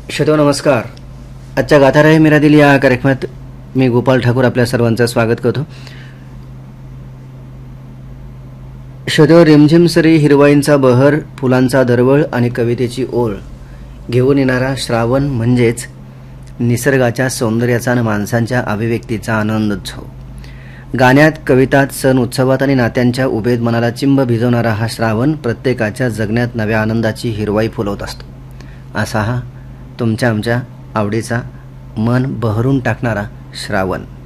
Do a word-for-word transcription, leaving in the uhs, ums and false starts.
श्रोतो नमस्कार. आजच्या गाथा रहे मेरा दिल या कार्यक्रमात मी गोपाल ठाकूर आपल्या सर्वांचं स्वागत करतो. श्रोतो, रिमझिम सरी, हिरवाईंचा बहर, फुलांचा दरवळ आणि कवितेची ओळ घेऊन येणारा श्रावण म्हणजेच निसर्गाच्या सौंदर्याचा आणि माणसांच्या अभिव्यक्तीचा आनंदोत्सव. गाण्यात, कवितात, सण उत्सवात आणि नात्यांच्या उभेत मनाला चिंब भिजवणारा हा श्रावण प्रत्येकाच्या जगण्यात नव्या आनंदाची हिरवाई फुलवत असतो. असा हा तुमच्या आमच्या आवडीचा मन बहरून टाकणारा श्रावण.